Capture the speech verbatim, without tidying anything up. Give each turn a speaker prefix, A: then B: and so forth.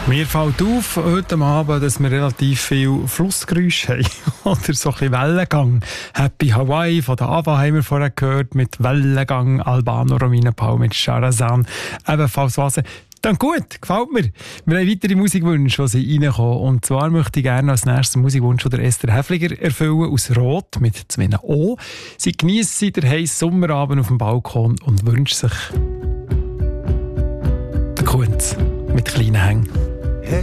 A: Mir fällt auf heute Abend, dass wir relativ viel Flussgeräusche haben. Oder so ein bisschen Wellengang. Happy Hawaii von der Ava haben wir vorher gehört. Mit Wellengang, Albano, Romina Paul mit Charazan. Ebenfalls was. Dann gut, gefällt mir. Wir haben weitere Musikwünsche, die sie reinkommen. Und zwar möchte ich gerne als nächstes Musikwunsch von der Esther Häfliger erfüllen, aus Rot mit zwei O. Sie genießt den heißen Sommerabend auf dem Balkon und wünscht sich den Kunz mit kleinen Hängen.